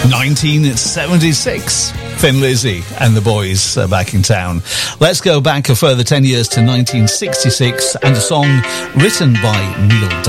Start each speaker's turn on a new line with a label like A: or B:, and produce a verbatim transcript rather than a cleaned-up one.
A: nineteen seventy-six. Thin Lizzy and the boys are back in town. Let's go back a further ten years to nineteen sixty-six and a song written by Neil